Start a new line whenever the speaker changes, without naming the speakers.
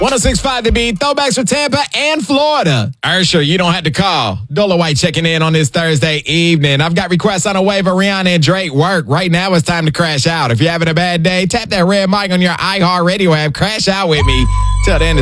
106.5 The Beat, throwbacks for Tampa and Florida. Ursher, you don't have to call. Dola White checking in on this Thursday evening. I've got requests on the way for Rihanna and Drake work. Right now, it's time to crash out. If you're having a bad day, tap that red mic on your iHeartRadio app. Crash out with me. Till then,